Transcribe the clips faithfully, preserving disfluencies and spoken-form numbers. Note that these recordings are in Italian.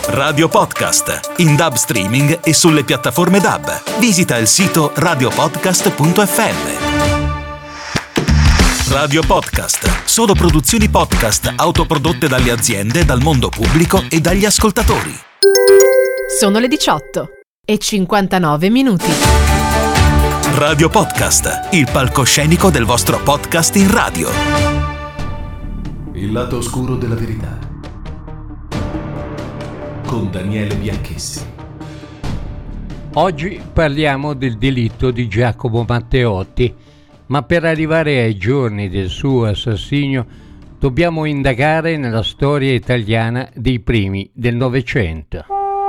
Radio Podcast, in D A B streaming e sulle piattaforme D A B. Visita il sito radio podcast punto effe emme. Radio Podcast, solo produzioni podcast autoprodotte dalle aziende, dal mondo pubblico e dagli ascoltatori. Sono le diciotto e cinquantanove minuti. Radio Podcast, il palcoscenico del vostro podcast in radio. Il lato oscuro della verità. Con Daniele Bianchessi. Oggi parliamo del delitto di Giacomo Matteotti, ma per arrivare ai giorni del suo assassinio dobbiamo indagare nella storia italiana dei primi del Novecento.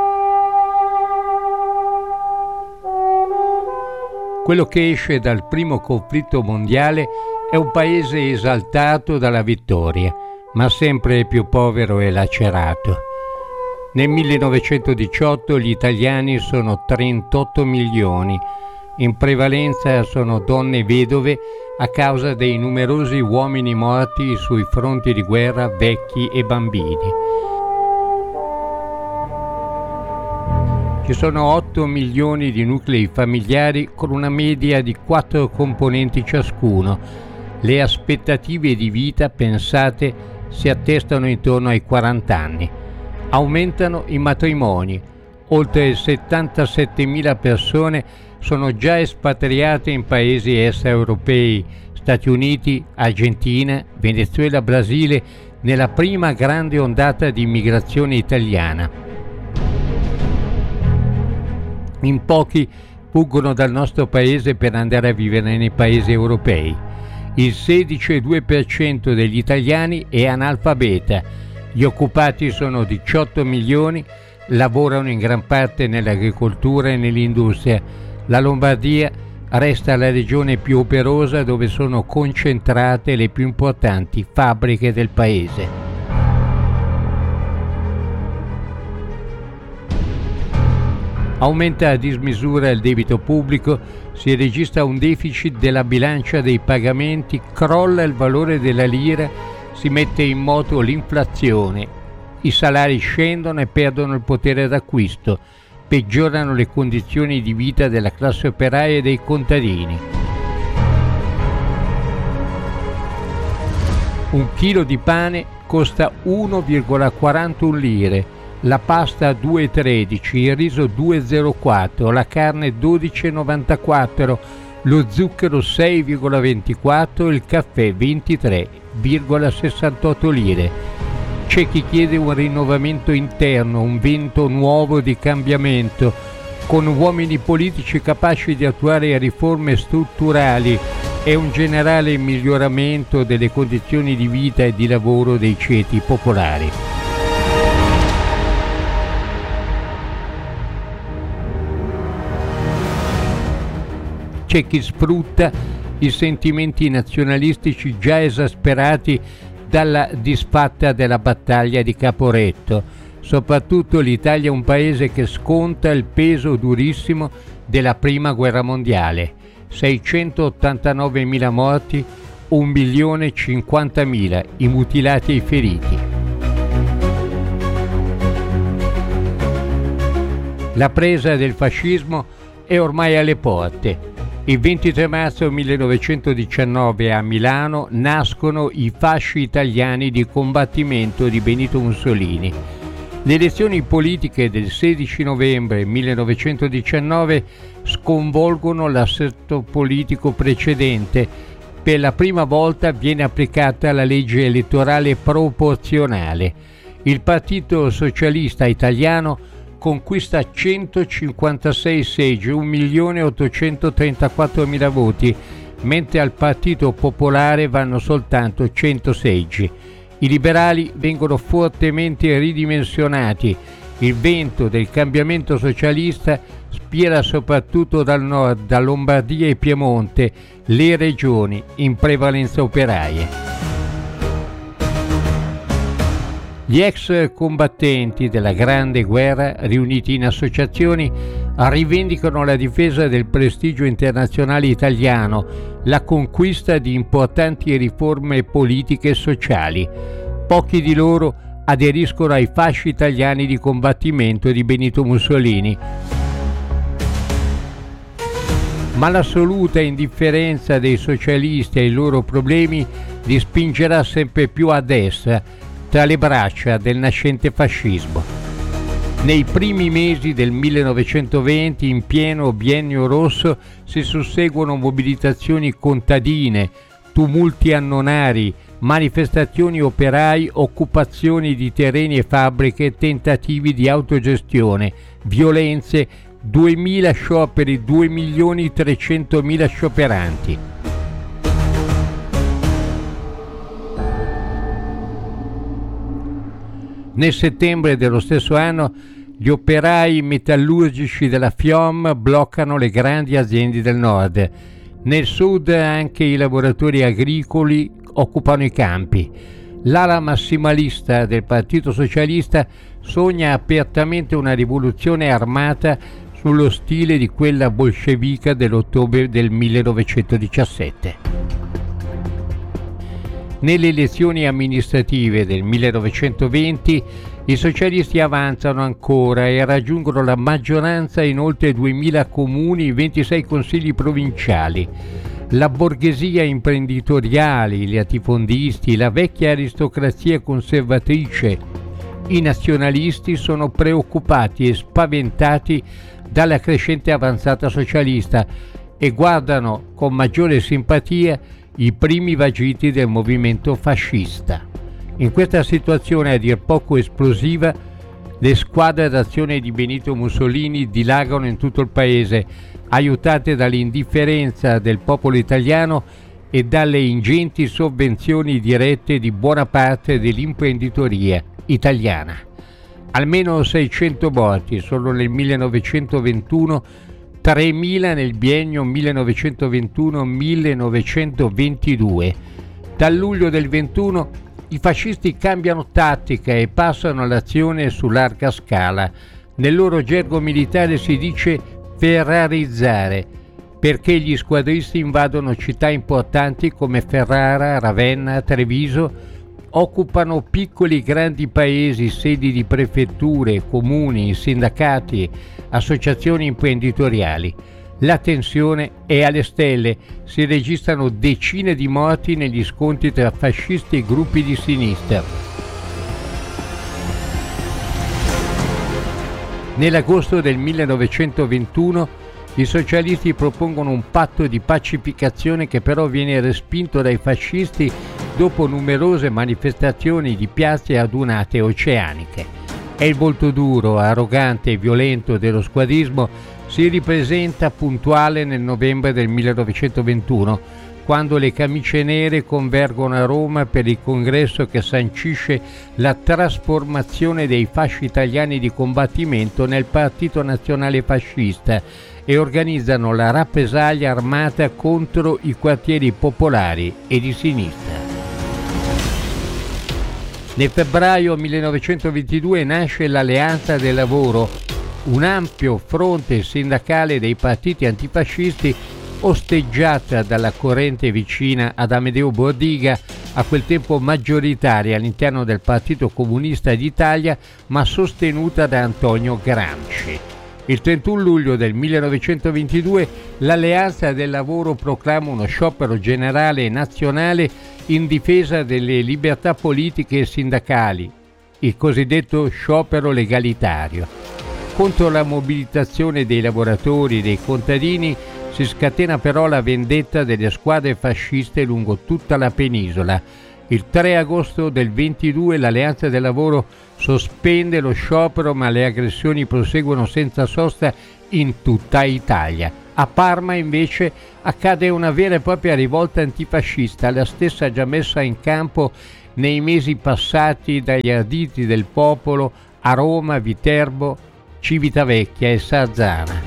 Quello che esce dal primo conflitto mondiale è un paese esaltato dalla vittoria, ma sempre più povero e lacerato. Nel millenovecentodiciotto gli italiani sono trentotto milioni, in prevalenza sono donne vedove a causa dei numerosi uomini morti sui fronti di guerra, vecchi e bambini. Ci sono otto milioni di nuclei familiari con una media di quattro componenti ciascuno. Le aspettative di vita, pensate, si attestano intorno ai quaranta anni. Aumentano i matrimoni. Oltre settantasettemila persone sono già espatriate in paesi extraeuropei, Stati Uniti, Argentina, Venezuela, Brasile, nella prima grande ondata di immigrazione italiana. In pochi fuggono dal nostro paese per andare a vivere nei paesi europei. Il sedici virgola due per cento degli italiani è analfabeta. Gli occupati sono diciotto milioni, lavorano in gran parte nell'agricoltura e nell'industria. La Lombardia resta la regione più operosa dove sono concentrate le più importanti fabbriche del paese. Aumenta a dismisura il debito pubblico, si registra un deficit della bilancia dei pagamenti, crolla il valore della lira, si mette in moto l'inflazione, i salari scendono e perdono il potere d'acquisto, peggiorano le condizioni di vita della classe operaia e dei contadini. Un chilo di pane costa uno virgola quarantuno lire, la pasta due virgola tredici, il riso due virgola zero quattro, la carne dodici virgola novantaquattro, lo zucchero sei virgola ventiquattro, il caffè ventitré virgola sessantotto lire. C'è chi chiede un rinnovamento interno, un vento nuovo di cambiamento, con uomini politici capaci di attuare riforme strutturali e un generale miglioramento delle condizioni di vita e di lavoro dei ceti popolari. C'è chi sfrutta i sentimenti nazionalistici già esasperati dalla disfatta della battaglia di Caporetto. Soprattutto l'Italia è un paese che sconta il peso durissimo della prima guerra mondiale. seicentottantanovemila morti, un milione e cinquantamila i mutilati e i feriti. La presa del fascismo è ormai alle porte. Il ventitré marzo millenovecentodiciannove a Milano nascono i fasci italiani di combattimento di Benito Mussolini. Le elezioni politiche del sedici novembre millenovecentodiciannove sconvolgono l'assetto politico precedente. Per la prima volta viene applicata la legge elettorale proporzionale. Il Partito Socialista Italiano conquista centocinquantasei seggi, un milione ottocentotrentaquattromila voti, mentre al Partito Popolare vanno soltanto cento seggi. I liberali vengono fortemente ridimensionati. Il vento del cambiamento socialista spira soprattutto dal nord, da Lombardia e Piemonte, le regioni in prevalenza operaie. Gli ex combattenti della Grande Guerra, riuniti in associazioni, rivendicano la difesa del prestigio internazionale italiano, la conquista di importanti riforme politiche e sociali. Pochi di loro aderiscono ai fasci italiani di combattimento di Benito Mussolini. Ma l'assoluta indifferenza dei socialisti ai loro problemi li spingerà sempre più a destra, tra le braccia del nascente fascismo. Nei primi mesi del millenovecentoventi, in pieno biennio rosso, si susseguono mobilitazioni contadine, tumulti annonari, manifestazioni operai, occupazioni di terreni e fabbriche, tentativi di autogestione, violenze, duemila scioperi, due milioni trecentomila scioperanti. Nel settembre dello stesso anno gli operai metallurgici della F I O M bloccano le grandi aziende del nord. Nel sud anche i lavoratori agricoli occupano i campi. L'ala massimalista del Partito Socialista sogna apertamente una rivoluzione armata sullo stile di quella bolscevica dell'ottobre del millenovecentodiciassette. Nelle elezioni amministrative del millenovecentoventi i socialisti avanzano ancora e raggiungono la maggioranza in oltre duemila comuni e ventisei consigli provinciali. La borghesia imprenditoriale, i latifondisti, la vecchia aristocrazia conservatrice, i nazionalisti sono preoccupati e spaventati dalla crescente avanzata socialista e guardano con maggiore simpatia i primi vagiti del movimento fascista. In questa situazione a dir poco esplosiva, le squadre d'azione di Benito Mussolini dilagano in tutto il paese, aiutate dall'indifferenza del popolo italiano e dalle ingenti sovvenzioni dirette di buona parte dell'imprenditoria italiana. Almeno seicento morti solo nel millenovecentoventuno, tremila nel biennio millenovecentoventuno millenovecentoventidue. Dal luglio del ventuno i fascisti cambiano tattica e passano all'azione su larga scala. Nel loro gergo militare si dice ferrarizzare, perché gli squadristi invadono città importanti come Ferrara, Ravenna, Treviso, occupano piccoli e grandi paesi, sedi di prefetture, comuni, sindacati, associazioni imprenditoriali. La tensione è alle stelle, si registrano decine di morti negli scontri tra fascisti e gruppi di sinistra. Nell'agosto del millenovecentoventuno i socialisti propongono un patto di pacificazione che però viene respinto dai fascisti dopo numerose manifestazioni di piazze adunate oceaniche. E il volto duro, arrogante e violento dello squadrismo si ripresenta puntuale nel novembre del millenovecentoventuno, quando le camicie nere convergono a Roma per il congresso che sancisce la trasformazione dei fasci italiani di combattimento nel Partito Nazionale Fascista e organizzano la rappresaglia armata contro i quartieri popolari e di sinistra. Nel febbraio millenovecentoventidue nasce l'Alleanza del Lavoro, un ampio fronte sindacale dei partiti antifascisti osteggiata dalla corrente vicina ad Amedeo Bordiga, a quel tempo maggioritaria all'interno del Partito Comunista d'Italia, ma sostenuta da Antonio Gramsci. Il trentuno luglio del millenovecentoventidue l'Alleanza del Lavoro proclama uno sciopero generale nazionale in difesa delle libertà politiche e sindacali, il cosiddetto sciopero legalitario. Contro la mobilitazione dei lavoratori e dei contadini si scatena però la vendetta delle squadre fasciste lungo tutta la penisola. Il tre agosto del ventidue l'Alleanza del Lavoro sospende lo sciopero, ma le aggressioni proseguono senza sosta in tutta Italia. A Parma invece accade una vera e propria rivolta antifascista, la stessa già messa in campo nei mesi passati dagli arditi del popolo a Roma, Viterbo, Civitavecchia e Sarzana.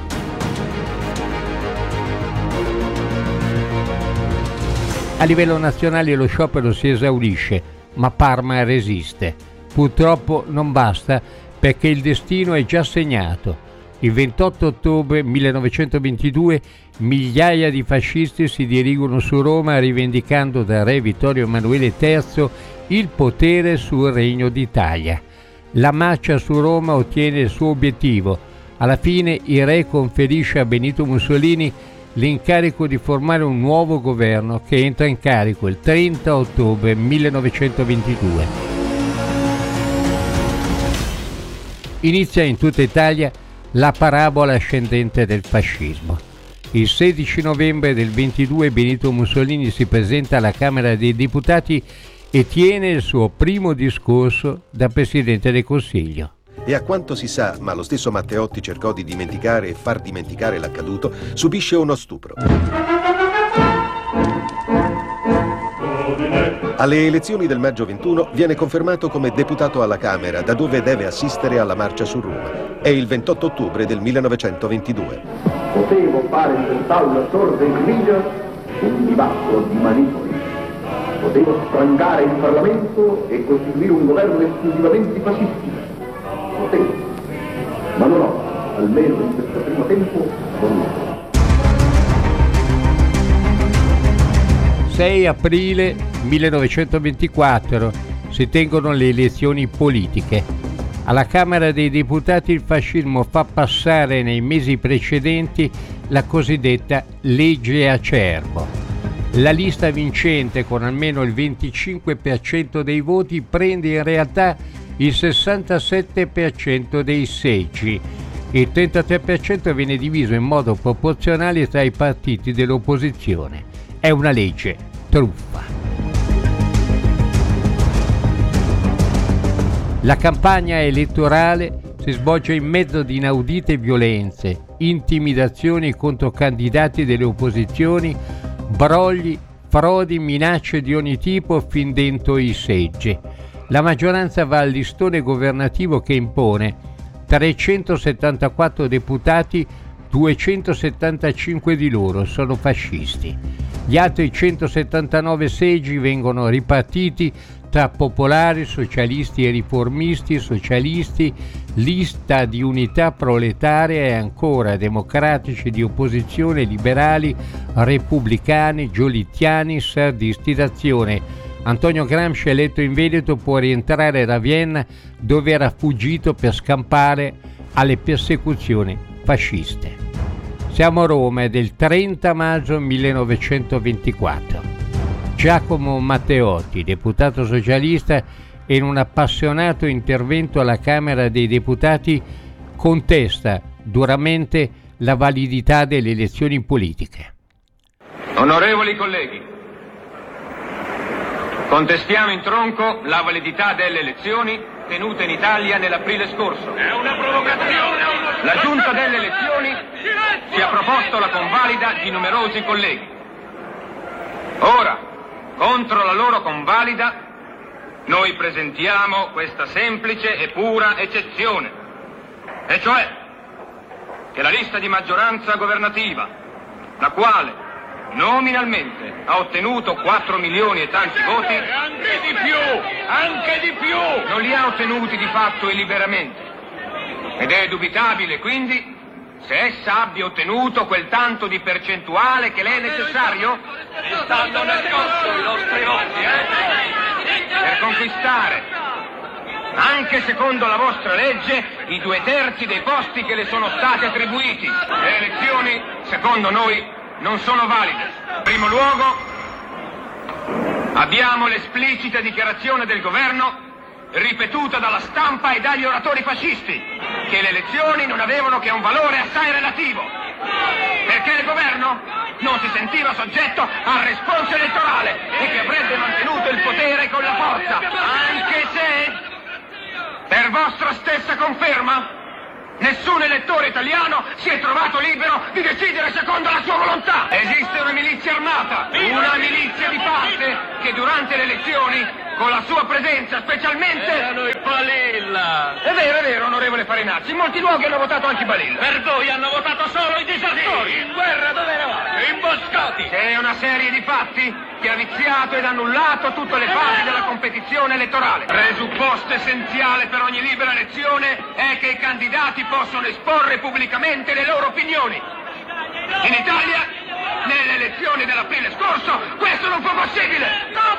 A livello nazionale lo sciopero si esaurisce, ma Parma resiste. Purtroppo non basta, perché il destino è già segnato. Il ventotto ottobre millenovecentoventidue migliaia di fascisti si dirigono su Roma rivendicando da re Vittorio Emanuele terzo il potere sul Regno d'Italia. La marcia su Roma ottiene il suo obiettivo. Alla fine il re conferisce a Benito Mussolini l'incarico di formare un nuovo governo che entra in carico il trenta ottobre millenovecentoventidue. Inizia in tutta Italia la parabola ascendente del fascismo. Il sedici novembre del ventidue Benito Mussolini si presenta alla Camera dei Deputati e tiene il suo primo discorso da Presidente del Consiglio. E a quanto si sa, ma lo stesso Matteotti cercò di dimenticare e far dimenticare l'accaduto, subisce uno stupro. Alle elezioni del maggio ventuno viene confermato come deputato alla Camera, da dove deve assistere alla marcia su Roma. È il ventotto ottobre del millenovecentoventidue. Potevo fare in quest'aula sorda e grigia un dibattito di manipoli. Potevo sprangare il Parlamento e costituire un governo esclusivamente fascista. Potevo, ma non ho, almeno in questo primo tempo, voluto. sei aprile millenovecentoventiquattro si tengono le elezioni politiche. Alla Camera dei Deputati il fascismo fa passare nei mesi precedenti la cosiddetta legge Acerbo. La lista vincente, con almeno il venticinque per cento dei voti, prende in realtà il sessantasette per cento dei seggi. Il trentatré per cento viene diviso in modo proporzionale tra i partiti dell'opposizione. È una legge truffa. La campagna elettorale si svolge in mezzo ad inaudite violenze, intimidazioni contro candidati delle opposizioni, brogli, frodi, minacce di ogni tipo fin dentro i seggi. La maggioranza va al listone governativo che impone trecentosettantaquattro deputati, duecentosettantacinque di loro sono fascisti. Gli altri centosettantanove seggi vengono ripartiti tra popolari, socialisti e riformisti, socialisti, lista di unità proletaria e ancora democratici di opposizione, liberali, repubblicani, giolittiani, sardisti d'azione. Antonio Gramsci, eletto in Veneto, può rientrare da Vienna, dove era fuggito per scampare alle persecuzioni fasciste. Siamo a Roma, è del trenta maggio millenovecentoventiquattro. Giacomo Matteotti, deputato socialista, in un appassionato intervento alla Camera dei Deputati, contesta duramente la validità delle elezioni politiche. Onorevoli colleghi, contestiamo in tronco la validità delle elezioni tenute in Italia nell'aprile scorso. È una provocazione! La Giunta delle elezioni ci ha proposto la convalida di numerosi colleghi. Ora, contro la loro convalida, noi presentiamo questa semplice e pura eccezione, e cioè che la lista di maggioranza governativa, la quale nominalmente ha ottenuto quattro milioni e tanti voti, e anche di più, anche di più, non li ha ottenuti di fatto e liberamente. Ed è dubitabile quindi se essa abbia ottenuto quel tanto di percentuale che le è necessario stanno nascosti i nostri voti, eh? per conquistare, anche secondo la vostra legge, i due terzi dei posti che le sono stati attribuiti. Le elezioni, secondo noi, non sono valide. In primo luogo, abbiamo l'esplicita dichiarazione del governo, ripetuta dalla stampa e dagli oratori fascisti, che le elezioni non avevano che un valore assai relativo, perché il governo non si sentiva soggetto al responso elettorale e che avrebbe mantenuto il potere con la forza, anche se, per vostra stessa conferma, nessun elettore italiano si è trovato libero di decidere secondo la sua volontà. Esiste una milizia armata, una milizia di parte che durante le elezioni, con la sua presenza specialmente... Erano i Balilla! È vero, è vero, onorevole Farinacci, in molti luoghi hanno votato anche i Balilla. Per voi hanno votato solo i disertori! Sì, in guerra dove eravate? Imboscati! C'è una serie di fatti che ha viziato ed annullato tutte le fasi della competizione elettorale. Presupposto essenziale per ogni libera elezione è che i candidati possono esporre pubblicamente le loro opinioni. In Italia, nelle elezioni dell'aprile scorso, questo non fu possibile!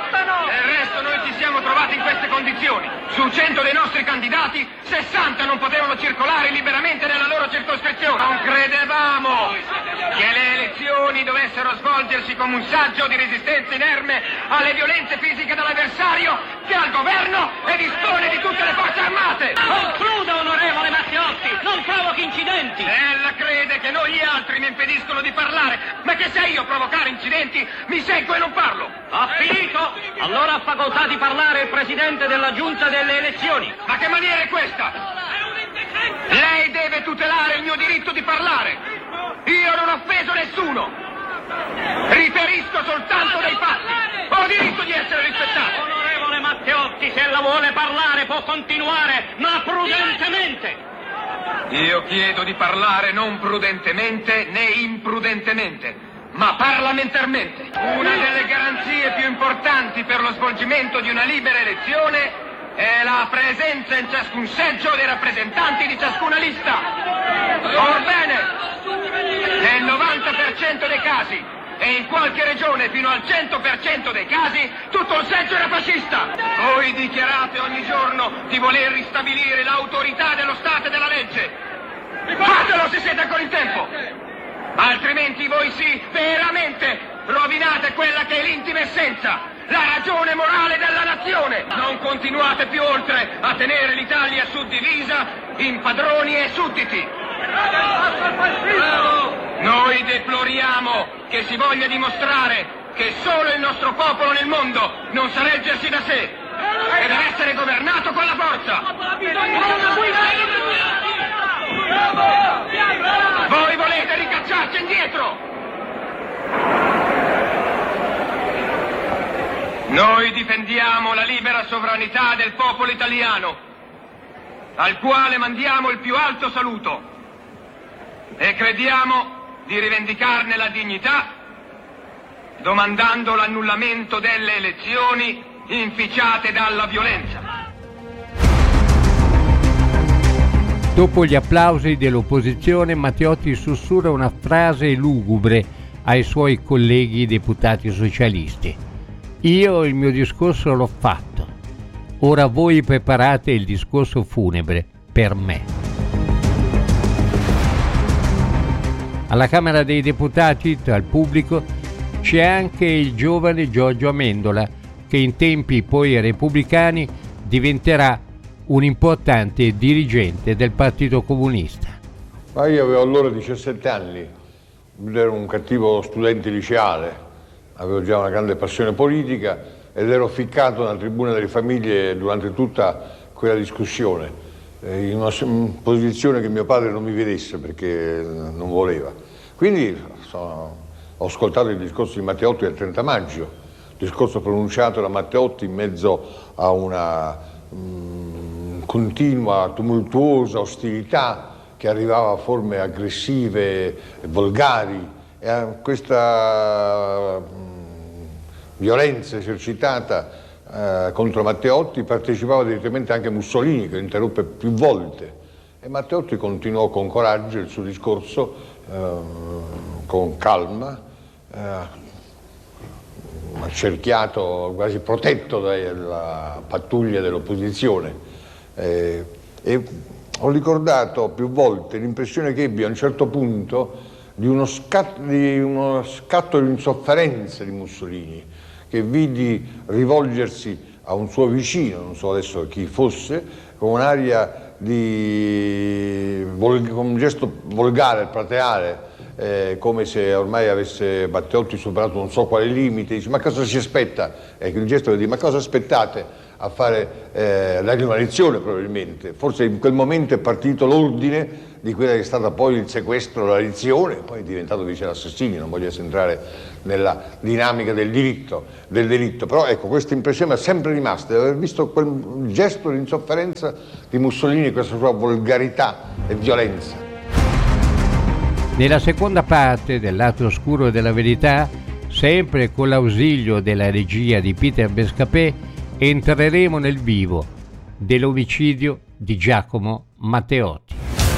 Del resto noi ci siamo trovati in queste condizioni. Su cento dei nostri candidati, sessanta non potevano circolare liberamente nella loro circoscrizione. Non credevamo che le elezioni dovessero svolgersi come un saggio di resistenza inerme alle violenze fisiche dell'avversario che ha il governo e dispone di tutte le forze armate. Concluda, onorevole Matteotti, non provochi incidenti. Ella crede che noi gli altri mi impediscono di parlare, ma che se io provocare incidenti mi secco e non parlo. Ha finito? Allora ha facoltà di parlare il presidente della giunta delle elezioni. Ma che maniera è questa? Lei deve tutelare il mio diritto di parlare. Io non ho offeso nessuno. Riferisco soltanto dei fatti. Ho diritto di essere rispettato. Onorevole Matteotti, se ella vuole parlare può continuare, ma prudentemente. Io chiedo di parlare non prudentemente né imprudentemente, ma parlamentarmente. Una delle garanzie più importanti per lo svolgimento di una libera elezione è la presenza in ciascun seggio dei rappresentanti di ciascuna lista. Orbene, nel novanta per cento dei casi e in qualche regione fino al cento per cento dei casi tutto il seggio era fascista. Voi dichiarate ogni giorno di voler ristabilire l'autorità dello Stato e della legge. Fatelo se siete ancora in tempo. Altrimenti voi sì, veramente, rovinate quella che è l'intima essenza, la ragione morale della nazione. Non continuate più oltre a tenere l'Italia suddivisa in padroni e sudditi. Noi deploriamo che si voglia dimostrare che solo il nostro popolo nel mondo non sa reggersi da sé e deve essere governato con la forza. Voi volete ricacciarci indietro? Noi difendiamo la libera sovranità del popolo italiano, al quale mandiamo il più alto saluto, e crediamo di rivendicarne la dignità, domandando l'annullamento delle elezioni inficiate dalla violenza. Dopo gli applausi dell'opposizione, Matteotti sussurra una frase lugubre ai suoi colleghi deputati socialisti. Io il mio discorso l'ho fatto. Ora voi preparate il discorso funebre per me. Alla Camera dei Deputati, tra il pubblico, c'è anche il giovane Giorgio Amendola, che in tempi poi repubblicani diventerà un importante dirigente del Partito Comunista. Ma io avevo allora diciassette anni, ero un cattivo studente liceale, avevo già una grande passione politica ed ero ficcato nella tribuna delle famiglie durante tutta quella discussione, in una posizione che mio padre non mi vedesse perché non voleva. Quindi sono, ho ascoltato il discorso di Matteotti del trenta maggio, discorso pronunciato da Matteotti in mezzo a una mh, continua, tumultuosa ostilità che arrivava a forme aggressive e volgari, e a questa mh, violenza esercitata eh, contro Matteotti partecipava direttamente anche Mussolini, che lo interruppe più volte, e Matteotti continuò con coraggio il suo discorso, eh, con calma, eh, accerchiato, quasi protetto dalla pattuglia dell'opposizione, eh, e ho ricordato più volte l'impressione che ebbi a un certo punto di uno scatto di, uno scatto di insofferenza di Mussolini, che vidi rivolgersi a un suo vicino, non so adesso chi fosse, con un'aria di con un gesto volgare, plateale, Eh, come se ormai avesse Matteotti superato non so quale limite. Dice: ma cosa si aspetta? Ecco, il gesto di dire: ma cosa aspettate a fare eh, dargli una lezione? Probabilmente, forse in quel momento è partito l'ordine di quella che è stata poi il sequestro, la lezione, poi è diventato vice l'assassino. Non voglio entrare nella dinamica del diritto, del delitto, però ecco, questa impressione è sempre rimasta di aver visto quel gesto di insofferenza di Mussolini, questa sua volgarità e violenza. Nella seconda parte del Lato oscuro della verità, sempre con l'ausilio della regia di Peter Bescapè, entreremo nel vivo dell'omicidio di Giacomo Matteotti.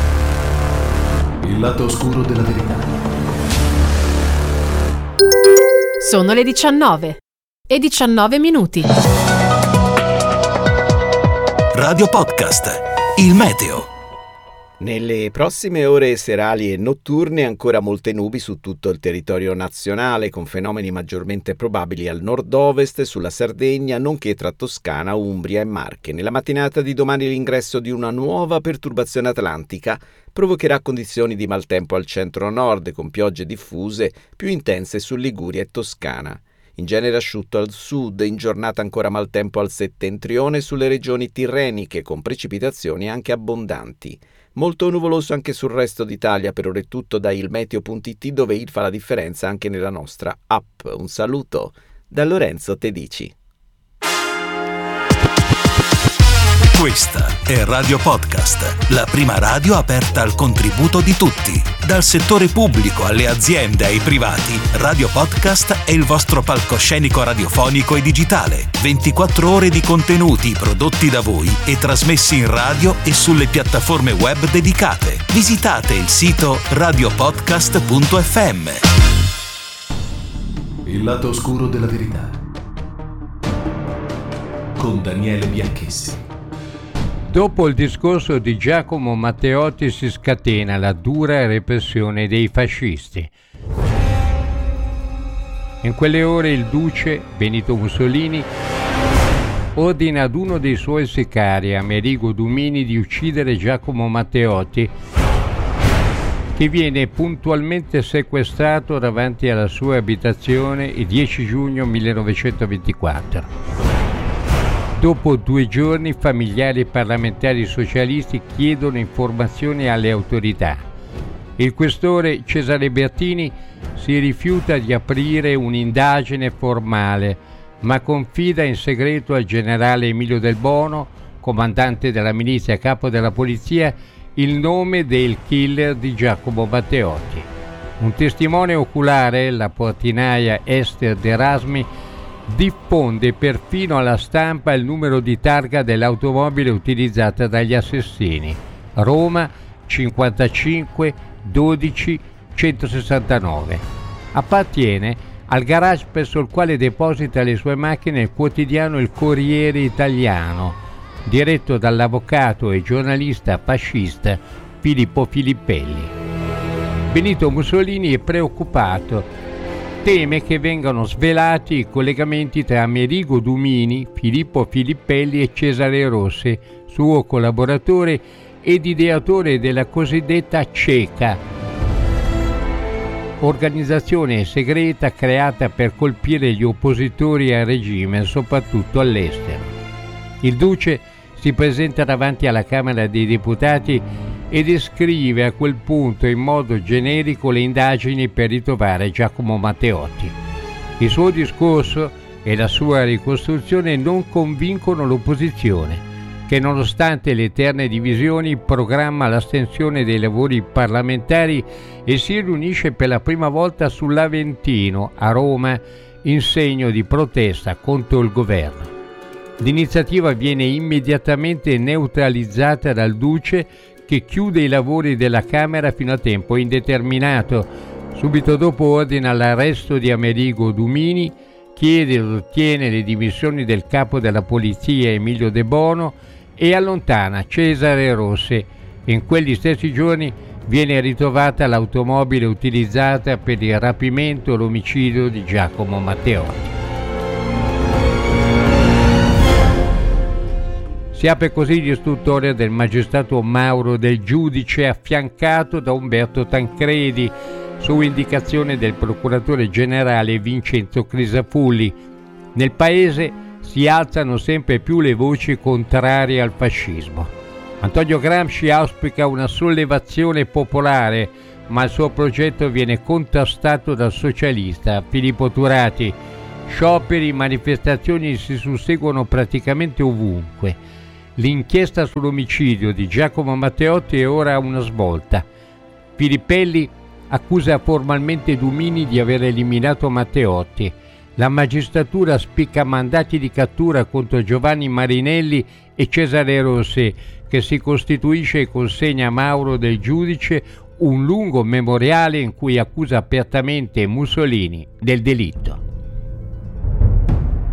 Il lato oscuro della verità. Sono le diciannove e diciannove minuti. Radio Podcast, il meteo. Nelle prossime ore serali e notturne ancora molte nubi su tutto il territorio nazionale, con fenomeni maggiormente probabili al nord-ovest, sulla Sardegna, nonché tra Toscana, Umbria e Marche. Nella mattinata di domani l'ingresso di una nuova perturbazione atlantica provocherà condizioni di maltempo al centro-nord, con piogge diffuse più intense su Liguria e Toscana. In genere asciutto al sud, in giornata ancora maltempo al settentrione sulle regioni tirreniche, con precipitazioni anche abbondanti. Molto nuvoloso anche sul resto d'Italia, per ora è tutto da ilmeteo punto it, dove il fa la differenza anche nella nostra app. Un saluto da Lorenzo Tedici. Questa è Radio Podcast, la prima radio aperta al contributo di tutti. Dal settore pubblico alle aziende ai privati, Radio Podcast è il vostro palcoscenico radiofonico e digitale. ventiquattro ore di contenuti prodotti da voi e trasmessi in radio e sulle piattaforme web dedicate. Visitate il sito radiopodcast punto effe emme. Il lato oscuro della verità. Con Daniele Bianchessi. Dopo il discorso di Giacomo Matteotti si scatena la dura repressione dei fascisti. In quelle ore il duce Benito Mussolini ordina ad uno dei suoi sicari, Amerigo Dumini, di uccidere Giacomo Matteotti, che viene puntualmente sequestrato davanti alla sua abitazione il dieci giugno millenovecentoventiquattro. Dopo due giorni, familiari e parlamentari socialisti chiedono informazioni alle autorità. Il questore Cesare Bertini si rifiuta di aprire un'indagine formale, ma confida in segreto al generale Emilio Del Bono, comandante della milizia e capo della polizia, il nome del killer di Giacomo Matteotti. Un testimone oculare, la portinaia Esther De Erasmi, diffonde perfino alla stampa il numero di targa dell'automobile utilizzata dagli assassini: Roma cinquantacinque dodici centosessantanove. Appartiene al garage presso il quale deposita le sue macchine il quotidiano Il Corriere Italiano, diretto dall'avvocato e giornalista fascista Filippo Filippelli. Benito Mussolini è preoccupato. Teme che vengano svelati i collegamenti tra Amerigo Dumini, Filippo Filippelli e Cesare Rossi, suo collaboratore ed ideatore della cosiddetta CECA, organizzazione segreta creata per colpire gli oppositori al regime, soprattutto all'estero. Il duce si presenta davanti alla Camera dei Deputati e descrive a quel punto in modo generico le indagini per ritrovare Giacomo Matteotti. Il suo discorso e la sua ricostruzione non convincono l'opposizione, che nonostante le eterne divisioni programma l'astensione dei lavori parlamentari e si riunisce per la prima volta sull'Aventino a Roma in segno di protesta contro il governo. L'iniziativa viene immediatamente neutralizzata dal duce, che chiude i lavori della Camera fino a tempo indeterminato. Subito dopo ordina l'arresto di Amerigo Dumini, chiede ed ottiene le dimissioni del capo della polizia Emilio De Bono e allontana Cesare Rossi. In quegli stessi giorni viene ritrovata l'automobile utilizzata per il rapimento e l'omicidio di Giacomo Matteotti. Si apre così l'istruttoria del magistrato Mauro Del Giudice, affiancato da Umberto Tancredi, su indicazione del procuratore generale Vincenzo Crisafulli. Nel paese si alzano sempre più le voci contrarie al fascismo. Antonio Gramsci auspica una sollevazione popolare, ma il suo progetto viene contrastato dal socialista Filippo Turati. Scioperi e manifestazioni si susseguono praticamente ovunque. L'inchiesta sull'omicidio di Giacomo Matteotti è ora a una svolta. Filippelli accusa formalmente Dumini di aver eliminato Matteotti. La magistratura spicca mandati di cattura contro Giovanni Marinelli e Cesare Rossi, che si costituisce e consegna a Mauro Del Giudice un lungo memoriale in cui accusa apertamente Mussolini del delitto.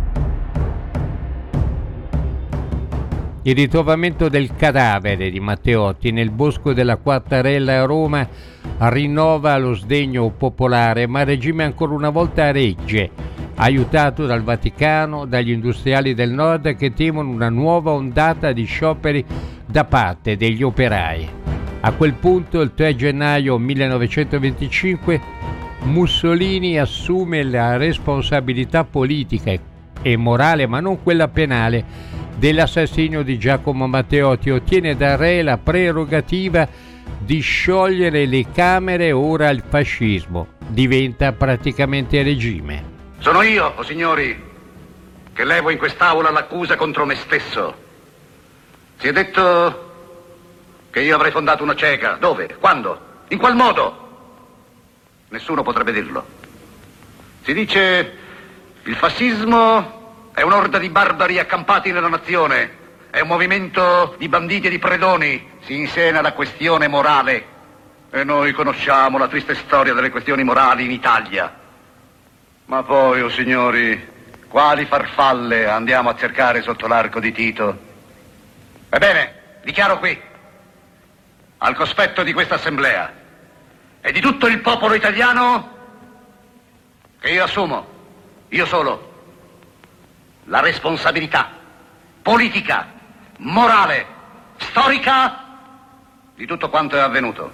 Il ritrovamento del cadavere di Matteotti nel bosco della Quartarella a Roma rinnova lo sdegno popolare, ma il regime ancora una volta regge, aiutato dal Vaticano, dagli industriali del nord che temono una nuova ondata di scioperi da parte degli operai. A quel punto, il tre gennaio millenovecentoventicinque, Mussolini assume la responsabilità politica e morale, ma non quella penale, dell'assassinio di Giacomo Matteotti. Ottiene dal re la prerogativa di sciogliere le Camere, ora il fascismo diventa praticamente regime. Sono io, o signori, che levo in quest'aula l'accusa contro me stesso. Si è detto che io avrei fondato una cieca. Dove? Quando? In qual modo? Nessuno potrebbe dirlo. Si dice il fascismo è un'orda di barbari accampati nella nazione, è un movimento di banditi e di predoni, si insena la questione morale. E noi conosciamo la triste storia delle questioni morali in Italia. Ma poi, oh signori, quali farfalle andiamo a cercare sotto l'arco di Tito? Ebbene, dichiaro qui, al cospetto di questa assemblea e di tutto il popolo italiano, che io assumo, io solo, la responsabilità politica, morale, storica di tutto quanto è avvenuto.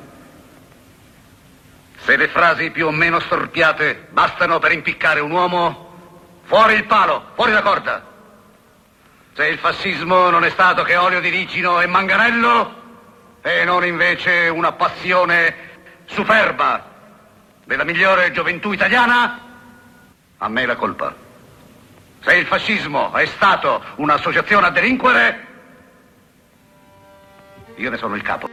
Se le frasi più o meno storpiate bastano per impiccare un uomo, fuori il palo, fuori la corda. Se il fascismo non è stato che olio di ricino e manganello, e non invece una passione superba della migliore gioventù italiana, a me la colpa. Se il fascismo è stato un'associazione a delinquere, io ne sono il capo.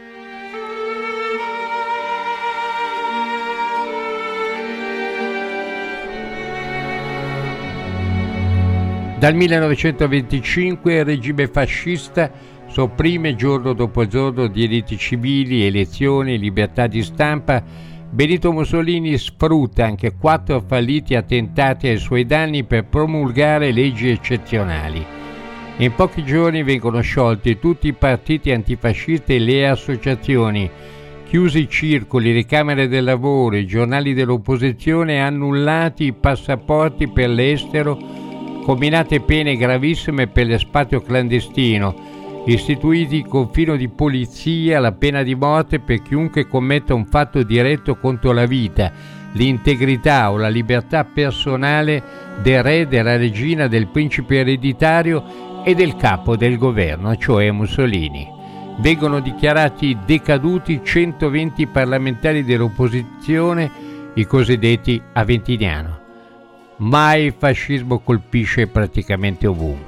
Dal millenovecentoventicinque il regime fascista sopprime giorno dopo giorno diritti civili, elezioni, libertà di stampa. Benito Mussolini sfrutta anche quattro falliti attentati ai suoi danni per promulgare leggi eccezionali. In pochi giorni vengono sciolti tutti i partiti antifascisti e le associazioni, chiusi i circoli, le camere del lavoro, i giornali dell'opposizione, annullati i passaporti per l'estero, combinate pene gravissime per l'espatrio clandestino, istituiti il confino di polizia, la pena di morte per chiunque commetta un fatto diretto contro la vita, l'integrità o la libertà personale del re, della regina, del principe ereditario e del capo del governo, cioè Mussolini. Vengono dichiarati decaduti centoventi parlamentari dell'opposizione, i cosiddetti Aventiniano. Mai il fascismo colpisce praticamente ovunque.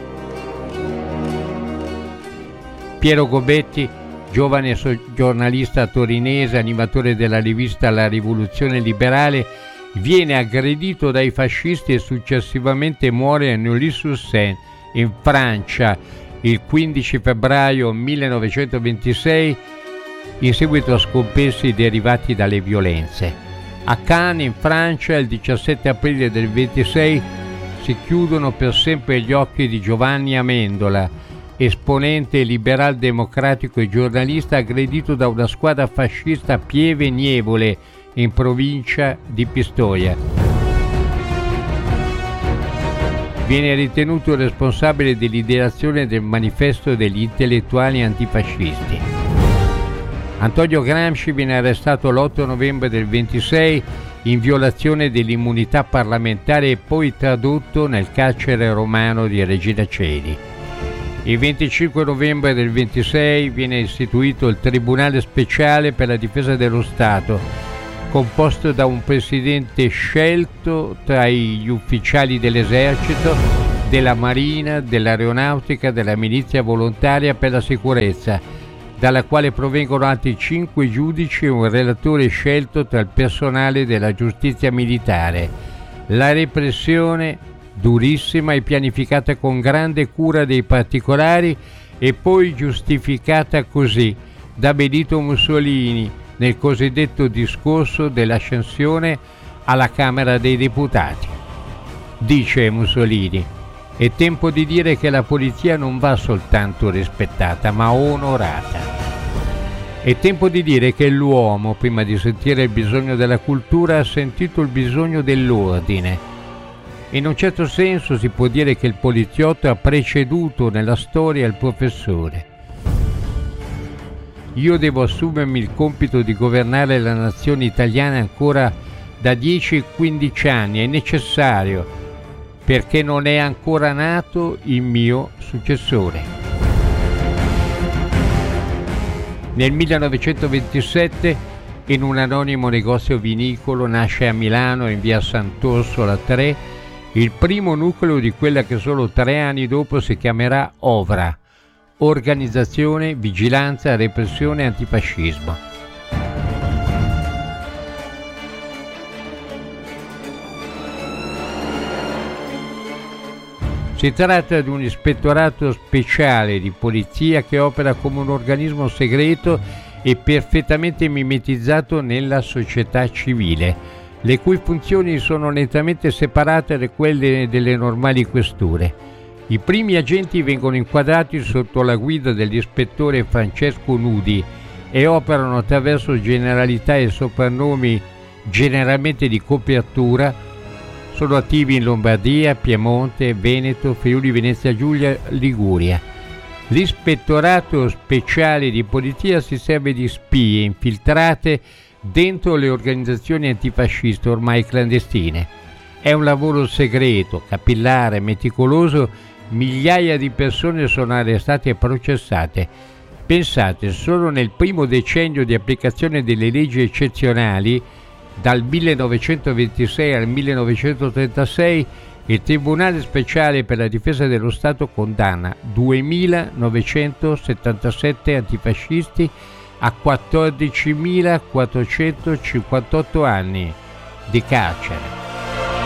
Piero Gobetti, giovane giornalista torinese, animatore della rivista La Rivoluzione Liberale, viene aggredito dai fascisti e successivamente muore a Neuilly-sur-Seine, in Francia, il quindici febbraio millenovecentoventisei, in seguito a scompensi derivati dalle violenze. A Cannes, in Francia, il diciassette aprile del ventisei, si chiudono per sempre gli occhi di Giovanni Amendola, esponente liberal democratico e giornalista, aggredito da una squadra fascista a Pieve Nievole, in provincia di Pistoia. Viene ritenuto responsabile dell'ideazione del manifesto degli intellettuali antifascisti. Antonio Gramsci viene arrestato l'otto novembre del ventisei in violazione dell'immunità parlamentare e poi tradotto nel carcere romano di Regina Coeli. Il venticinque novembre del ventisei viene istituito il Tribunale Speciale per la Difesa dello Stato, composto da un presidente scelto tra gli ufficiali dell'esercito, della marina, dell'aeronautica, della milizia volontaria per la sicurezza, dalla quale provengono altri cinque giudici e un relatore scelto tra il personale della giustizia militare. La repressione, durissima e pianificata con grande cura dei particolari, e poi giustificata così da Benito Mussolini nel cosiddetto discorso dell'ascensione alla Camera dei Deputati. Dice Mussolini: È tempo di dire che la polizia non va soltanto rispettata, ma onorata. È tempo di dire che l'uomo, prima di sentire il bisogno della cultura, ha sentito il bisogno dell'ordine. In un certo senso si può dire che il poliziotto ha preceduto nella storia il professore. Io devo assumermi il compito di governare la nazione italiana ancora da dieci quindici anni, è necessario, perché non è ancora nato il mio successore. Nel millenovecentoventisette, in un anonimo negozio vinicolo, nasce a Milano, in via Sant'Orsola tre, il primo nucleo di quella che solo tre anni dopo si chiamerà OVRA, Organizzazione, Vigilanza, Repressione e Antifascismo. Si tratta di un ispettorato speciale di polizia che opera come un organismo segreto e perfettamente mimetizzato nella società civile, le cui funzioni sono nettamente separate da quelle delle normali questure. I primi agenti vengono inquadrati sotto la guida dell'ispettore Francesco Nudi e operano attraverso generalità e soprannomi generalmente di copertura. Sono attivi in Lombardia, Piemonte, Veneto, Friuli Venezia Giulia, Liguria. L'ispettorato speciale di polizia si serve di spie infiltrate dentro le organizzazioni antifasciste ormai clandestine. È un lavoro segreto, capillare, meticoloso. Migliaia di persone sono arrestate e processate. Pensate, solo nel primo decennio di applicazione delle leggi eccezionali, dal millenovecentoventisei al millenovecentotrentasei, il Tribunale Speciale per la Difesa dello Stato condanna duemilanovecentosettantasette antifascisti a quattordicimilaquattrocentocinquantotto anni di carcere.